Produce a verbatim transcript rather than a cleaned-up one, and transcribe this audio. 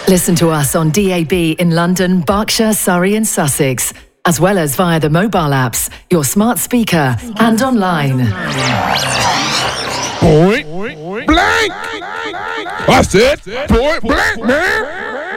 Listen to us on D A B in London, Berkshire, Surrey and Sussex, as well as via the mobile apps, your smart speaker and online. Point blank! I said point blank, man!